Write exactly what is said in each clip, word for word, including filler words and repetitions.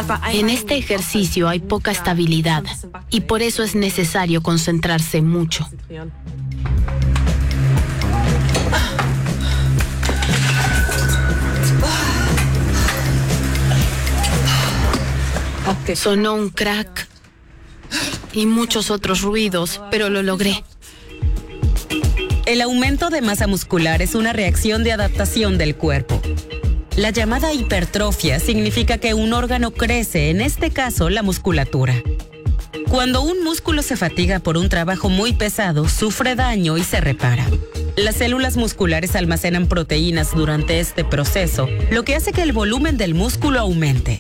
En este ejercicio hay poca estabilidad y por eso es necesario concentrarse mucho. Sonó un crack y muchos otros ruidos, pero lo logré. El aumento de masa muscular es una reacción de adaptación del cuerpo. La llamada hipertrofia significa que un órgano crece, en este caso la musculatura. Cuando un músculo se fatiga por un trabajo muy pesado, sufre daño y se repara. Las células musculares almacenan proteínas durante este proceso, lo que hace que el volumen del músculo aumente.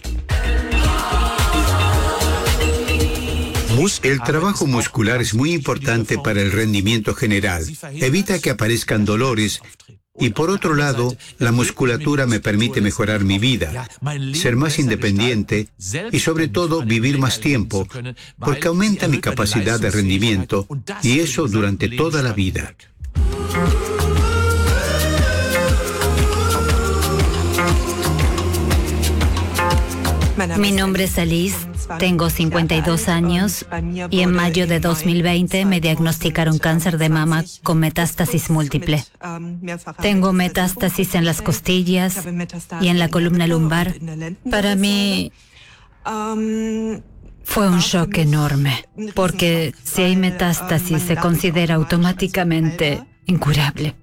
El trabajo muscular es muy importante para el rendimiento general. Evita que aparezcan dolores y, por otro lado, la musculatura me permite mejorar mi vida, ser más independiente y, sobre todo, vivir más tiempo, porque aumenta mi capacidad de rendimiento y eso durante toda la vida. Mi nombre es Alice, tengo cincuenta y dos años y en mayo de dos mil veinte me diagnosticaron cáncer de mama con metástasis múltiple. Tengo metástasis en las costillas y en la columna lumbar. Para mí fue un shock enorme, porque si hay metástasis se considera automáticamente incurable.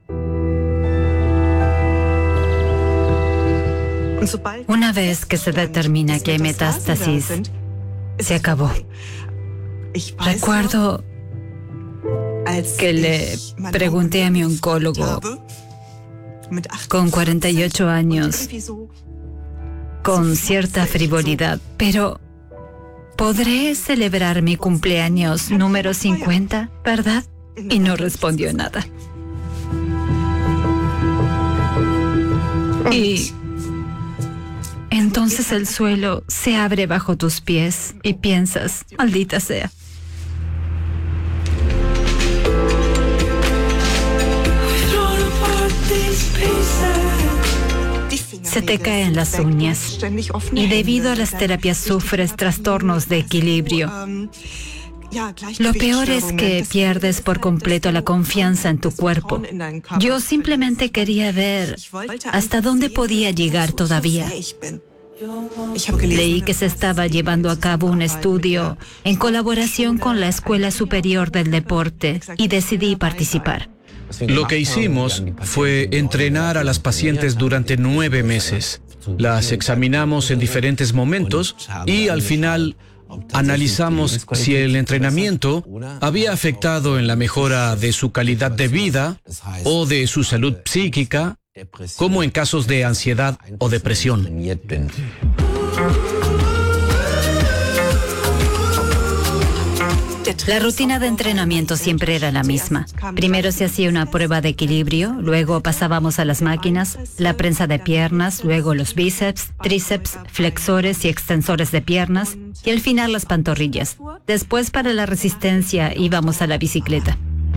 Una vez que se determina que hay metástasis, se acabó. Recuerdo que le pregunté a mi oncólogo con cuarenta y ocho años, con cierta frivolidad, pero ¿podré celebrar mi cumpleaños número cincuenta, verdad? Y no respondió nada. Y entonces el suelo se abre bajo tus pies y piensas, maldita sea. Se te caen las uñas y debido a las terapias sufres trastornos de equilibrio. Lo peor es que pierdes por completo la confianza en tu cuerpo. Yo simplemente quería ver hasta dónde podía llegar todavía. Leí que se estaba llevando a cabo un estudio en colaboración con la Escuela Superior del Deporte y decidí participar. Lo que hicimos fue entrenar a las pacientes durante nueve meses. Las examinamos en diferentes momentos y al final analizamos si el entrenamiento había afectado en la mejora de su calidad de vida o de su salud psíquica, como en casos de ansiedad o depresión. La rutina de entrenamiento siempre era la misma. Primero se hacía una prueba de equilibrio, luego pasábamos a las máquinas, la prensa de piernas, luego los bíceps, tríceps, flexores y extensores de piernas y al final las pantorrillas. Después, para la resistencia, íbamos a la bicicleta.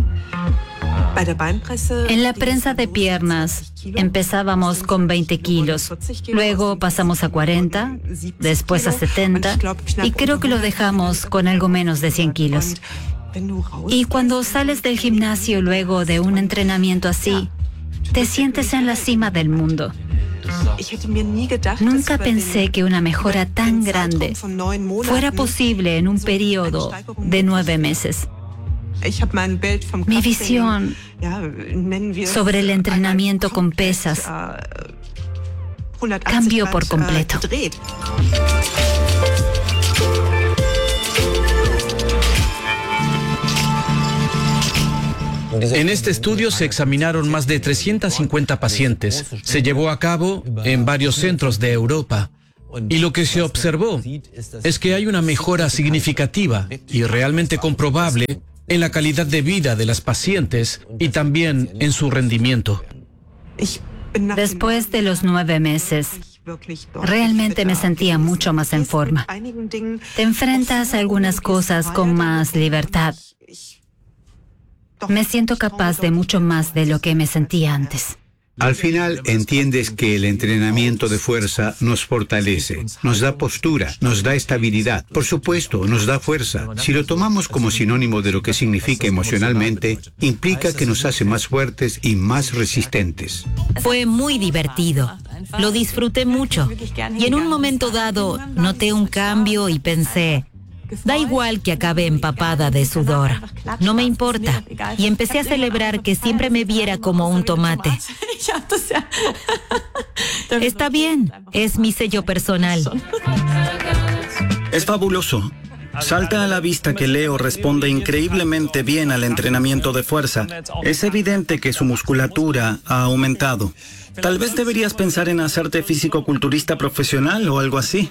En la prensa de piernas empezábamos con veinte kilos, luego pasamos a cuarenta, después a setenta y creo que lo dejamos con algo menos de cien kilos. Y cuando sales del gimnasio luego de un entrenamiento así, te sientes en la cima del mundo. Nunca pensé que una mejora tan grande fuera posible en un periodo de nueve meses. Mi visión sobre el entrenamiento con pesas cambió por completo. En este estudio se examinaron más de trescientas cincuenta pacientes. Se llevó a cabo en varios centros de Europa. Y lo que se observó es que hay una mejora significativa y realmente comprobable en la calidad de vida de las pacientes y también en su rendimiento. Después de los nueve meses, realmente me sentía mucho más en forma. Te enfrentas a algunas cosas con más libertad. Me siento capaz de mucho más de lo que me sentía antes. Al final entiendes que el entrenamiento de fuerza nos fortalece, nos da postura, nos da estabilidad. Por supuesto, nos da fuerza. Si lo tomamos como sinónimo de lo que significa emocionalmente, implica que nos hace más fuertes y más resistentes. Fue muy divertido. Lo disfruté mucho. Y en un momento dado noté un cambio y pensé, da igual que acabe empapada de sudor, no me importa. Y empecé a celebrar que siempre me viera como un tomate. Está bien, es mi sello personal. Es fabuloso. Salta a la vista que Leo responde increíblemente bien al entrenamiento de fuerza. Es evidente que su musculatura ha aumentado. Tal vez deberías pensar en hacerte físico-culturista profesional o algo así.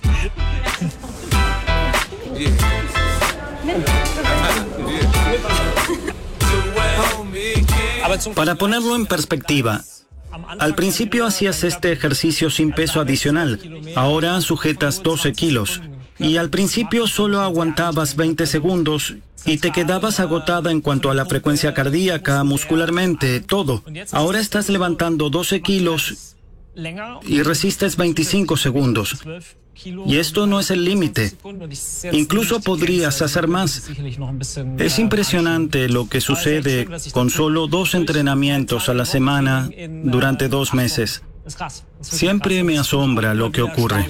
Para ponerlo en perspectiva, al principio hacías este ejercicio sin peso adicional, ahora sujetas doce kilos, y al principio solo aguantabas veinte segundos y te quedabas agotada en cuanto a la frecuencia cardíaca, muscularmente, todo. Ahora estás levantando doce kilos y resistes veinticinco segundos. Y esto no es el límite. Incluso podrías hacer más. Es impresionante lo que sucede con solo dos entrenamientos a la semana durante dos meses. Siempre me asombra lo que ocurre.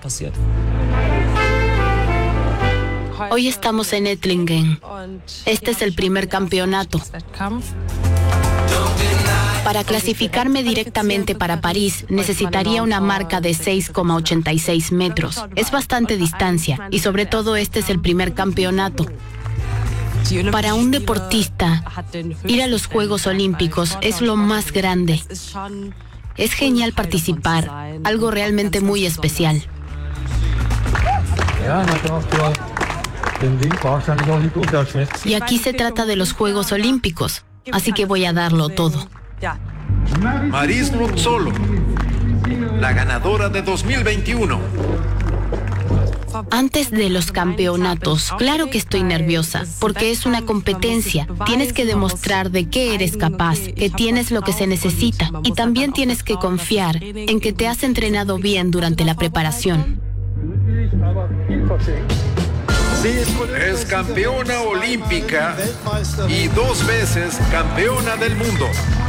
Hoy estamos en Ettlingen. Este es el primer campeonato. Para clasificarme directamente para París, necesitaría una marca de seis coma ochenta y seis metros. Es bastante distancia y sobre todo este es el primer campeonato. Para un deportista, ir a los Juegos Olímpicos es lo más grande. Es genial participar, algo realmente muy especial. Y aquí se trata de los Juegos Olímpicos, así que voy a darlo todo. Maris Ruzzolo, la ganadora de dos mil veintiuno. Antes de los campeonatos, claro que estoy nerviosa, porque es una competencia. Tienes que demostrar de qué eres capaz, que tienes lo que se necesita, y también tienes que confiar en que te has entrenado bien durante la preparación. Es campeona olímpica y dos veces campeona del mundo.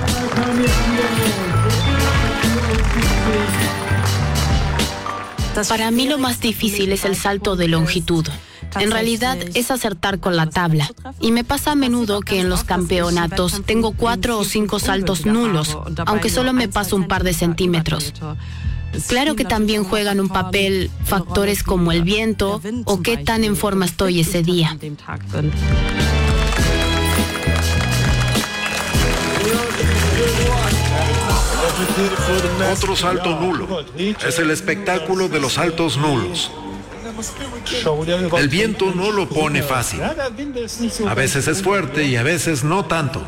Para mí lo más difícil es el salto de longitud. En realidad es acertar con la tabla. Y me pasa a menudo que en los campeonatos tengo cuatro o cinco saltos nulos, aunque solo me paso un par de centímetros. Claro que también juegan un papel factores como el viento o qué tan en forma estoy ese día. Otro salto nulo. Es el espectáculo de los saltos nulos. El viento no lo pone fácil. A veces es fuerte y a veces no tanto.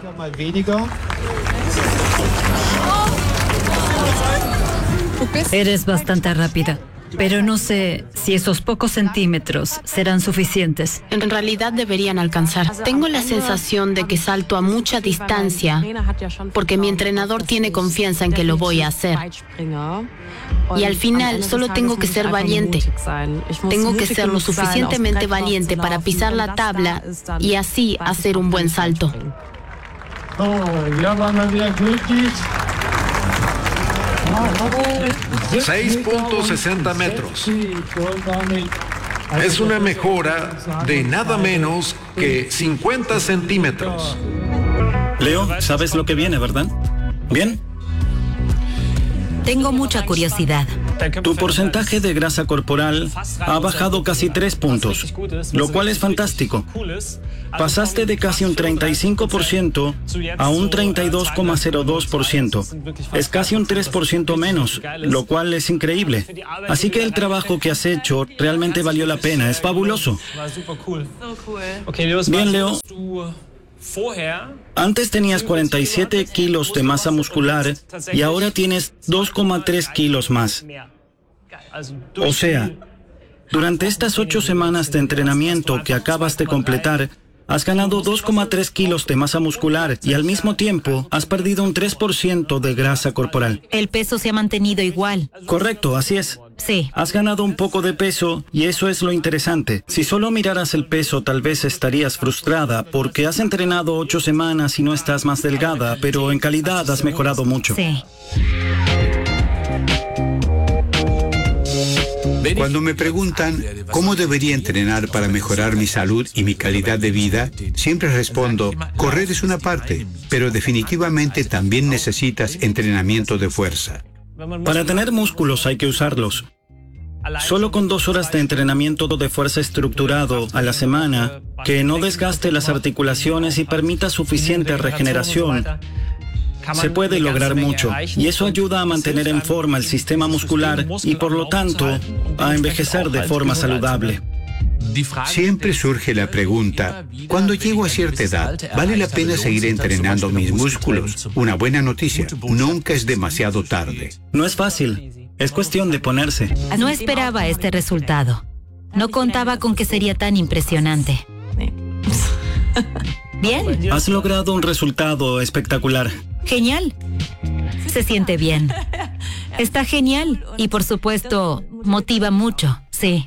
Eres bastante rápida, pero no sé si esos pocos centímetros serán suficientes. En realidad deberían alcanzar. Tengo la sensación de que salto a mucha distancia porque mi entrenador tiene confianza en que lo voy a hacer. Y al final solo tengo que ser valiente. Tengo que ser lo suficientemente valiente para pisar la tabla y así hacer un buen salto. seis punto sesenta metros. Es una mejora de nada menos que cincuenta centímetros. Leo, sabes lo que viene, ¿verdad? ¿Bien? Tengo mucha curiosidad. Tu porcentaje de grasa corporal ha bajado casi tres puntos, lo cual es fantástico. Pasaste de casi un treinta y cinco por ciento a un treinta y dos coma cero dos por ciento. Es casi un tres por ciento menos, lo cual es increíble. Así que el trabajo que has hecho realmente valió la pena. Es fabuloso. Bien, Leo. Antes tenías cuarenta y siete kilos de masa muscular y ahora tienes dos coma tres kilos más. O sea, durante estas ocho semanas de entrenamiento que acabas de completar, Has ganado dos coma tres kilos de masa muscular y al mismo tiempo has perdido un tres por ciento de grasa corporal. El peso se ha mantenido igual. Correcto, así es. Sí. Has ganado un poco de peso y eso es lo interesante. Si solo miraras el peso, tal vez estarías frustrada porque has entrenado ocho semanas y no estás más delgada, pero en calidad has mejorado mucho. Sí. Cuando me preguntan cómo debería entrenar para mejorar mi salud y mi calidad de vida, siempre respondo, correr es una parte, pero definitivamente también necesitas entrenamiento de fuerza. Para tener músculos hay que usarlos. Solo con dos horas de entrenamiento de fuerza estructurado a la semana, que no desgaste las articulaciones y permita suficiente regeneración, se puede lograr mucho. Y eso ayuda a mantener en forma el sistema muscular y, por lo tanto, a envejecer de forma saludable. Siempre surge la pregunta, cuando llego a cierta edad, ¿vale la pena seguir entrenando mis músculos? Una buena noticia, nunca es demasiado tarde. No es fácil, es cuestión de ponerse. No esperaba este resultado. No contaba con que sería tan impresionante. Bien. Has logrado un resultado espectacular. Genial. Se siente bien. Está genial y, por supuesto, motiva mucho, sí.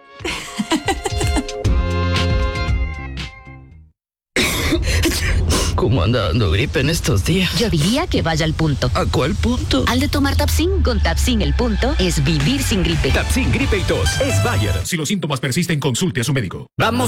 ¿Cómo anda dando gripe en estos días? Yo diría que vaya al punto. ¿A cuál punto? Al de tomar Tapsin. Con Tapsin el punto es vivir sin gripe. Tapsin, gripe y tos. Es Bayer. Si los síntomas persisten, consulte a su médico. Vamos